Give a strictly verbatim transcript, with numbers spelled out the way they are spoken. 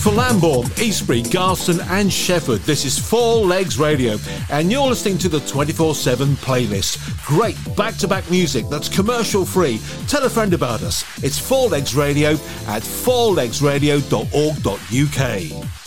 For Lambourne, Eastbury, Garston and Shefford, this is Four Legs Radio, and you're listening to the twenty-four seven playlist. Great back-to-back music that's commercial-free. Tell a friend about us. It's Four Legs Radio at four legs radio dot org dot uk.